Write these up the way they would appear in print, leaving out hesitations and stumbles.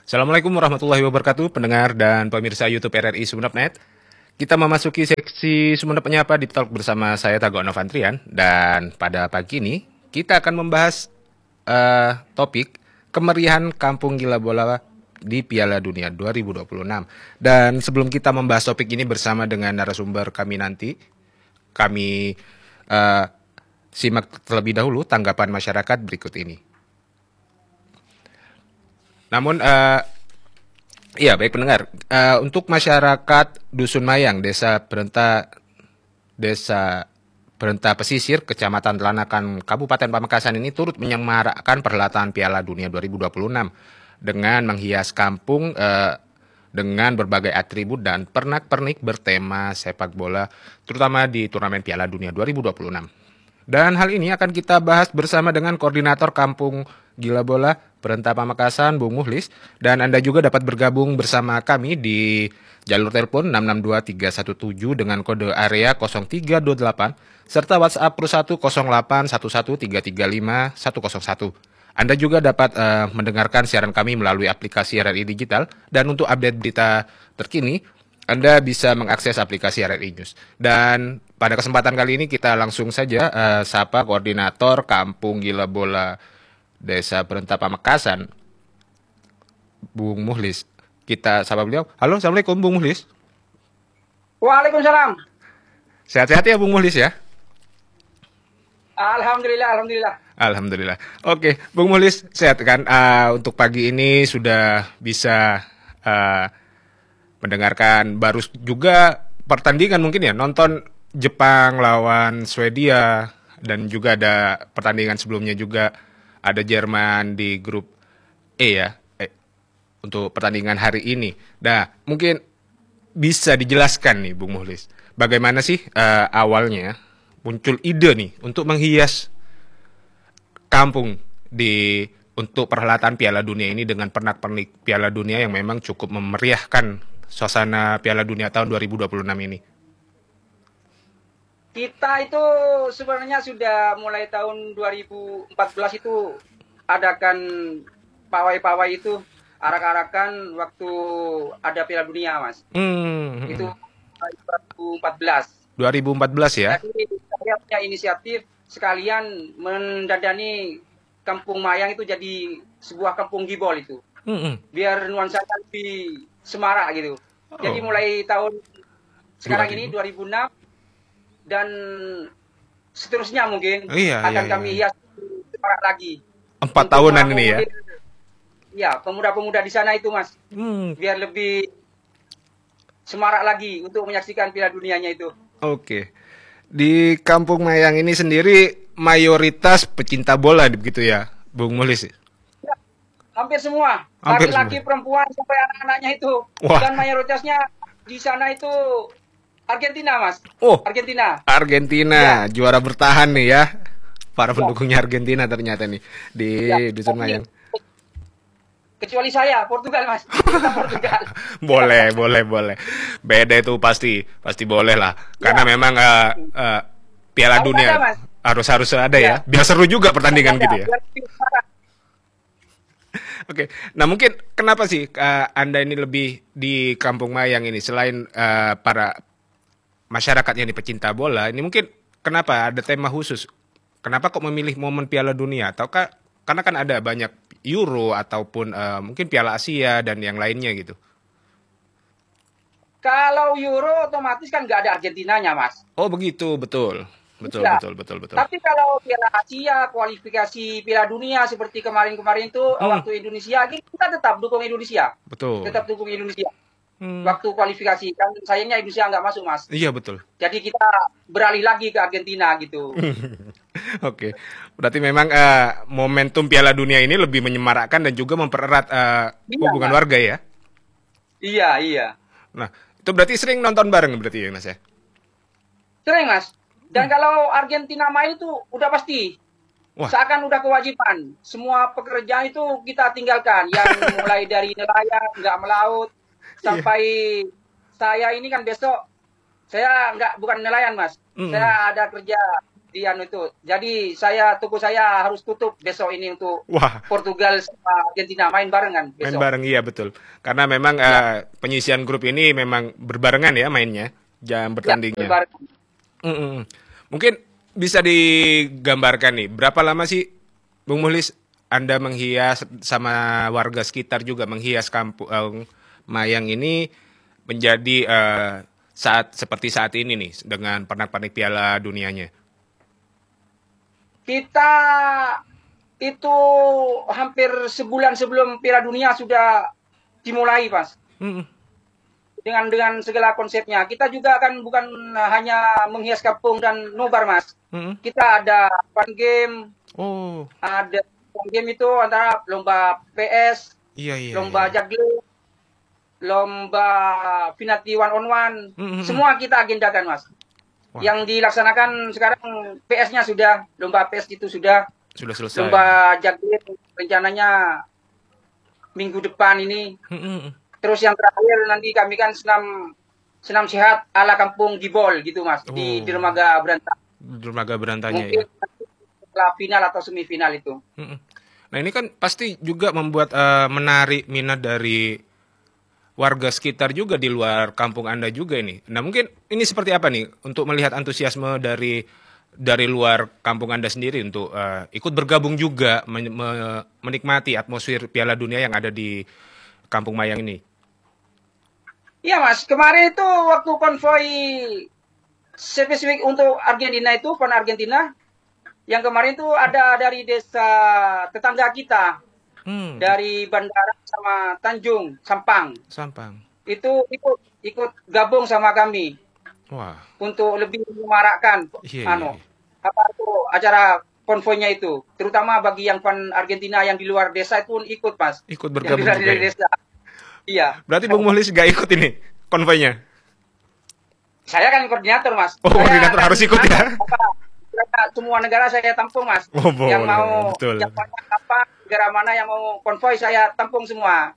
Assalamualaikum warahmatullahi wabarakatuh, pendengar dan pemirsa YouTube RRI Sumeneb.net. Kita memasuki seksi Sumeneb Menyapa di Talk bersama saya Tago Novantrian. Dan pada pagi ini kita akan membahas topik kemeriahan Kampung Gila Bola di Piala Dunia 2026. Dan sebelum kita membahas topik ini bersama dengan narasumber kami nanti, kami simak terlebih dahulu tanggapan masyarakat berikut ini. Namun, iya baik pendengar, untuk masyarakat Dusun Mayang, Desa Berenta Pesisir, Kecamatan Telanakan, Kabupaten Pamekasan ini turut menyemarakkan perhelatan Piala Dunia 2026 dengan menghias kampung dengan berbagai atribut dan pernak-pernik bertema sepak bola, terutama di turnamen Piala Dunia 2026. Dan hal ini akan kita bahas bersama dengan Koordinator Kampung Gila Bola Berenta Pamekasan, Bung Muhlis. Dan Anda juga dapat bergabung bersama kami di jalur telepon 662317 dengan kode area 0328 serta WhatsApp plus 10811335101. Anda juga dapat mendengarkan siaran kami melalui aplikasi RRI Digital. Dan untuk update berita terkini, Anda bisa mengakses aplikasi RRI News. Dan pada kesempatan kali ini kita langsung saja sapa Koordinator Kampung Gila Bola Desa Berenta Pamekasan, Bung Muhlis. Kita sapa beliau. Halo, Assalamualaikum Bung Muhlis. Waalaikumsalam. Sehat-sehat ya Bung Muhlis ya? Alhamdulillah. Oke, Bung Muhlis sehat kan? Untuk pagi ini sudah bisa mendengarkan baru juga pertandingan mungkin ya, nonton Jepang lawan Swedia, dan juga ada pertandingan sebelumnya juga ada Jerman di grup E ya, untuk pertandingan hari ini. Nah, mungkin bisa dijelaskan nih Bung Muhlis, bagaimana sih awalnya muncul ide nih untuk menghias kampung untuk perhelatan Piala Dunia ini dengan pernak-pernik Piala Dunia yang memang cukup memeriahkan suasana Piala Dunia tahun 2026 ini. Kita itu sebenarnya sudah mulai tahun 2014 itu adakan pawai-pawai itu arak-arakan waktu ada Piala Dunia, Mas. Itu 2014. 2014 ya? Jadi saya punya inisiatif sekalian mendandani Kampung Mayang itu jadi sebuah kampung gibol itu. Biar nuansanya lebih semarak gitu. Jadi mulai tahun sekarang ini 2006 dan seterusnya mungkin akan kami hias semarak lagi. 4 tahunan ini ya? Ya, pemuda-pemuda di sana itu, Mas. Biar lebih semarak lagi untuk menyaksikan Piala Dunianya itu. Oke. Di Kampung Mayang ini sendiri mayoritas pecinta bola begitu ya, Bung Muhlis? Ya, hampir semua. Laki-laki, perempuan, sampai anak-anaknya itu. Wah. Dan mayoritasnya di sana itu Argentina, Mas. Argentina. Ya. Juara bertahan nih ya. Para pendukungnya Argentina ternyata nih di Dusun Mayang. Kecuali saya, Portugal, Mas. Portugal. Boleh. Beda itu pasti boleh lah. Karena memang Piala Dunia harus ada ya. Biar seru juga pertandingan gitu ya. Oke, nah mungkin kenapa sih Anda ini lebih di Kampung Mayang ini selain para masyarakatnya ini pecinta bola, ini mungkin kenapa ada tema khusus? Kenapa kok memilih momen Piala Dunia? Ataukah karena kan ada banyak Euro ataupun mungkin Piala Asia dan yang lainnya gitu? Kalau Euro otomatis kan nggak ada Argentinanya, Mas. Oh begitu, betul. Tapi kalau Piala Asia, kualifikasi Piala Dunia seperti kemarin-kemarin itu waktu Indonesia, kita tetap dukung Indonesia. Betul. Tetap dukung Indonesia. Waktu kualifikasi, kan sayangnya Indonesia nggak masuk, Mas. Iya, betul. Jadi kita beralih lagi ke Argentina gitu. Oke, berarti memang momentum Piala Dunia ini lebih menyemarakkan dan juga mempererat hubungan warga ya? Iya. Nah, itu berarti sering nonton bareng berarti ya, Mas ya? Sering, Mas. Dan kalau Argentina main itu udah pasti. Wah. Seakan udah kewajiban. Semua pekerjaan itu kita tinggalkan. Yang mulai dari nelayan, nggak melaut, sampai saya ini kan besok, saya bukan nelayan, Mas. Saya ada kerja di anu itu. Jadi tuku saya harus tutup besok ini untuk Wah, Portugal sama Argentina main barengan main besok. bareng iya betul. Karena memang penyisian grup ini memang berbarengan ya mainnya, jam bertandingnya. Barengan. Mungkin bisa digambarkan nih, berapa lama sih Bung Muhlis Anda menghias sama warga sekitar juga menghias kampung Mayang ini menjadi seperti saat ini nih dengan pernak-pernik Piala Dunianya? Kita itu hampir sebulan sebelum Piala Dunia sudah dimulai, Mas. Dengan segala konsepnya. Kita juga kan bukan hanya menghias kampung dan nobar, Mas. Kita ada fun game. Ada fun game itu antara lomba PS, lomba juggling, lomba Finati one on one. Semua kita agendakan, Mas. Wah. Yang dilaksanakan sekarang PS-nya sudah, lomba PS itu sudah selesai. Lomba juggling rencananya minggu depan ini. Terus yang terakhir nanti kami kan senam sehat ala kampung Gibol gitu, Mas, di Dermaga Berantah. Dermaga Berantahnya ya. Setelah final atau semifinal itu. Nah ini kan pasti juga membuat menarik minat dari warga sekitar juga di luar kampung Anda juga ini. Nah mungkin ini seperti apa nih untuk melihat antusiasme dari luar kampung Anda sendiri untuk ikut bergabung juga menikmati atmosfer Piala Dunia yang ada di Kampung Mayang ini? Iya, Mas, kemarin itu waktu konvoi spesifik untuk Argentina itu, PON Argentina, yang kemarin itu ada dari desa tetangga kita, dari Bandara sama Tanjung, Sampang. Itu ikut gabung sama kami. Wah. Untuk lebih menyemarakkan apa itu acara konvoinya itu, terutama bagi yang PON Argentina yang di luar desa itu ikut, Mas. Ikut bergabung yang dari desa. Iya. Berarti Bung Muhlis gak ikut ini konvoinya? Saya kan koordinator, Mas. Koordinator harus ikut ya? Semua negara saya tampung, Mas. Yang mau negara mana yang mau konvoi saya tampung semua.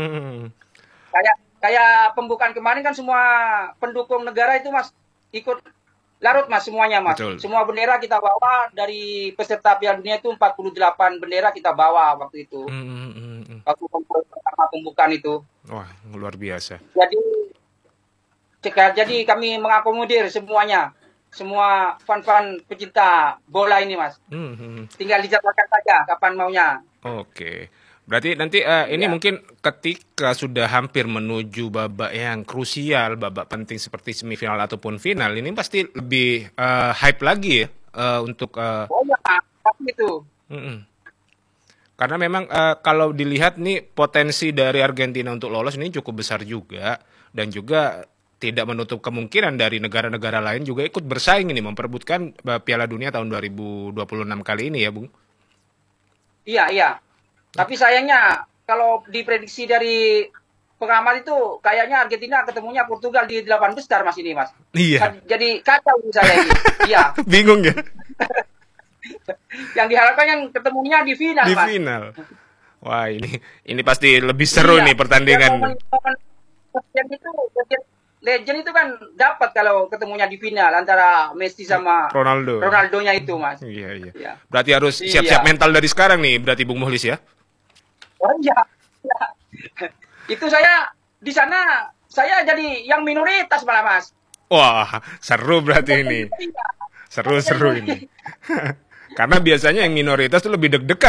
Kayak pembukaan kemarin kan semua pendukung negara itu, Mas, ikut larut, Mas, semuanya, Mas. Betul. Semua bendera kita bawa dari peserta Piala Dunia itu 48 bendera kita bawa waktu itu. Waktu pertama pembukaan itu. Wah, luar biasa. Jadi kami mengakomodir semuanya. Semua fan-fan pecinta bola ini, Mas. Tinggal dijadwalkan saja kapan maunya. Oke. Berarti nanti ini mungkin ketika sudah hampir menuju babak yang krusial, babak penting seperti semifinal ataupun final, ini pasti lebih hype lagi ya untuk. Pasti itu. Karena memang kalau dilihat nih potensi dari Argentina untuk lolos ini cukup besar juga, dan juga tidak menutup kemungkinan dari negara-negara lain juga ikut bersaing ini memperebutkan Piala Dunia tahun 2026 kali ini ya, Bung. Iya. Tapi sayangnya kalau diprediksi dari pengamat itu kayaknya Argentina ketemunya Portugal di 8 besar, Mas, ini, Mas. Iya. Jadi kacau saya ini. Iya. Bingung ya. Yang diharapkan yang ketemunya di final, Mas. Di final. Wah, ini pasti lebih seru nih pertandingan. Legend itu kan dapat kalau ketemunya di final antara Messi sama Ronaldonya itu, Mas. Iya. Berarti harus siap-siap mental dari sekarang nih, berarti Bung Muhlis ya? Oh iya. Itu saya di sana saya jadi yang minoritas malah, Mas. Wah, seru berarti ini. Seru ini. Karena biasanya yang minoritas itu lebih deg-degan